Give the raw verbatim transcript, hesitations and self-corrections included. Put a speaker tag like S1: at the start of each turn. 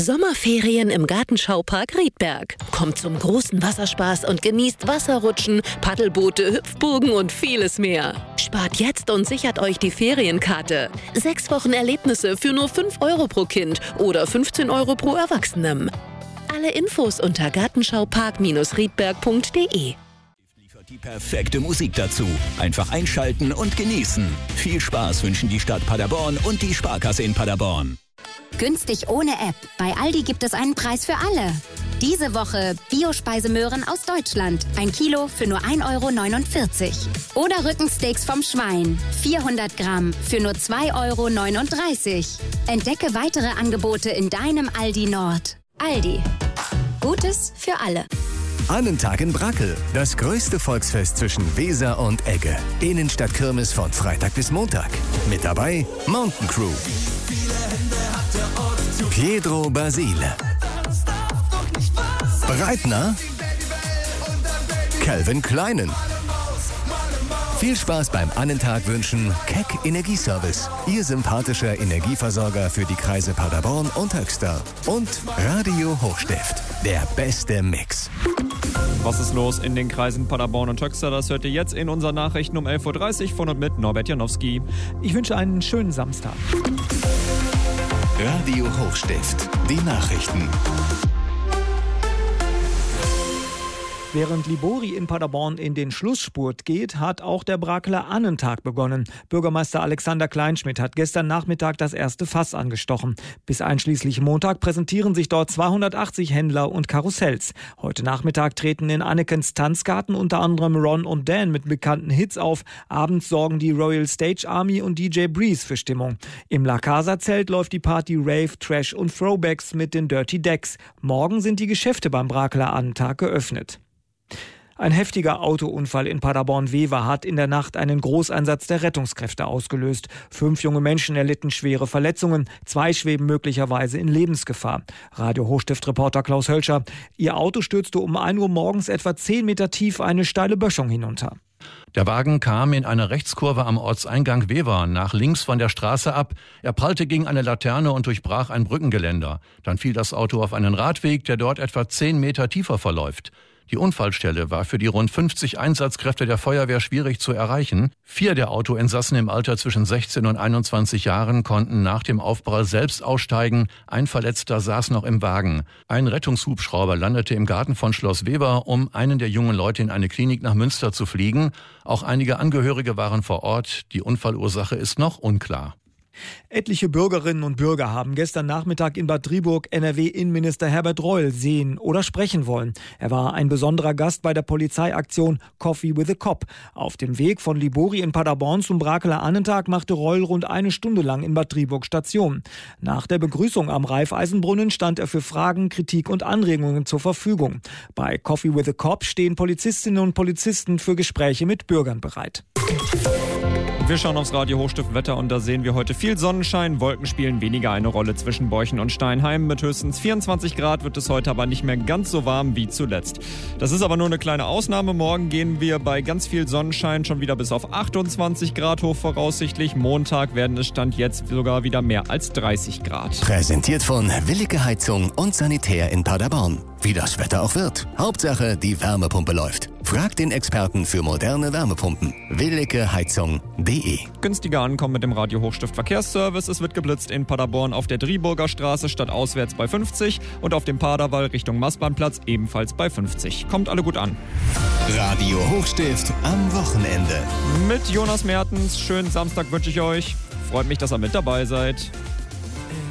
S1: Sommerferien im Gartenschaupark Riedberg. Kommt zum großen Wasserspaß und genießt Wasserrutschen, Paddelboote, Hüpfburgen und vieles mehr. Spart jetzt und sichert euch die Ferienkarte. Sechs Wochen Erlebnisse für nur fünf Euro pro Kind oder fünfzehn Euro pro Erwachsenem. Alle Infos unter gartenschaupark riedberg punkt de.
S2: Die perfekte Musik dazu. Einfach einschalten und genießen. Viel Spaß wünschen die Stadt Paderborn und die Sparkasse in Paderborn.
S3: Günstig ohne App. Bei Aldi gibt es einen Preis für alle. Diese Woche Bio-Speisemöhren aus Deutschland. Ein Kilo für nur ein Euro neunundvierzig. Oder Rückensteaks vom Schwein. vierhundert Gramm für nur zwei Euro neununddreißig. Entdecke weitere Angebote in deinem Aldi Nord. Aldi. Gutes für alle.
S4: Annentag in Brackel. Das größte Volksfest zwischen Weser und Egge. Innenstadtkirmes von Freitag bis Montag. Mit dabei Mountain Crew. Pietro Basile. Breitner. Calvin Kleinen. Viel Spaß beim Annentag wünschen Keck Energieservice. Ihr sympathischer Energieversorger für die Kreise Paderborn und Höxter. Und Radio Hochstift. Der beste Mix.
S5: Was ist los in den Kreisen Paderborn und Höxter? Das hört ihr jetzt in unseren Nachrichten um elf Uhr dreißig von und mit Norbert Janowski.
S6: Ich wünsche einen schönen Samstag.
S4: Radio Hochstift. Die Nachrichten.
S6: Während Libori in Paderborn in den Schlussspurt geht, hat auch der Brackeler Annentag begonnen. Bürgermeister Alexander Kleinschmidt hat gestern Nachmittag das erste Fass angestochen. Bis einschließlich Montag präsentieren sich dort zweihundertachtzig Händler und Karussells. Heute Nachmittag treten in Annekens Tanzgarten unter anderem Ron und Dan mit bekannten Hits auf. Abends sorgen die Royal Stage Army und D J Breeze für Stimmung. Im La Casa-Zelt läuft die Party Rave, Trash und Throwbacks mit den Dirty Decks. Morgen sind die Geschäfte beim Brackeler Annentag geöffnet. Ein heftiger Autounfall in Paderborn-Wever hat in der Nacht einen Großeinsatz der Rettungskräfte ausgelöst. Fünf junge Menschen erlitten schwere Verletzungen, zwei schweben möglicherweise in Lebensgefahr. Radio Hochstift-Reporter Klaus Hölscher: Ihr Auto stürzte um ein Uhr morgens etwa zehn Meter tief eine steile Böschung hinunter.
S7: Der Wagen kam in einer Rechtskurve am Ortseingang Wever nach links von der Straße ab. Er prallte gegen eine Laterne und durchbrach ein Brückengeländer. Dann fiel das Auto auf einen Radweg, der dort etwa zehn Meter tiefer verläuft. Die Unfallstelle war für die rund fünfzig Einsatzkräfte der Feuerwehr schwierig zu erreichen. Vier der Autoinsassen im Alter zwischen sechzehn und einundzwanzig Jahren konnten nach dem Aufprall selbst aussteigen. Ein Verletzter saß noch im Wagen. Ein Rettungshubschrauber landete im Garten von Schloss Wever, um einen der jungen Leute in eine Klinik nach Münster zu fliegen. Auch einige Angehörige waren vor Ort. Die Unfallursache ist noch unklar.
S6: Etliche Bürgerinnen und Bürger haben gestern Nachmittag in Bad Driburg N R W-Innenminister Herbert Reul sehen oder sprechen wollen. Er war ein besonderer Gast bei der Polizeiaktion Coffee with a Cop. Auf dem Weg von Libori in Paderborn zum Brackeler Annentag machte Reul rund eine Stunde lang in Bad Driburg Station. Nach der Begrüßung am Raiffeisenbrunnen stand er für Fragen, Kritik und Anregungen zur Verfügung. Bei Coffee with a Cop stehen Polizistinnen und Polizisten für Gespräche mit Bürgern bereit.
S5: Wir schauen aufs Radio Hochstift Wetter und da sehen wir heute viel Sonnenschein. Wolken spielen weniger eine Rolle zwischen Borchen und Steinheim. Mit höchstens vierundzwanzig Grad wird es heute aber nicht mehr ganz so warm wie zuletzt. Das ist aber nur eine kleine Ausnahme. Morgen gehen wir bei ganz viel Sonnenschein schon wieder bis auf achtundzwanzig Grad hoch voraussichtlich. Montag werden es Stand jetzt sogar wieder mehr als dreißig Grad.
S4: Präsentiert von Willige Heizung und Sanitär in Paderborn. Wie das Wetter auch wird. Hauptsache, die Wärmepumpe läuft. Fragt den Experten für moderne Wärmepumpen. willige heizung punkt de.
S5: Günstiger ankommen mit dem Radio Hochstift Verkehrsservice. Es wird geblitzt in Paderborn auf der Driburger Straße statt auswärts bei fünfzig und auf dem Paderwall Richtung Maßbahnplatz ebenfalls bei fünfzig. Kommt alle gut an.
S4: Radio Hochstift am Wochenende.
S5: Mit Jonas Mertens. Schönen Samstag wünsche ich euch. Freut mich, dass ihr mit dabei seid.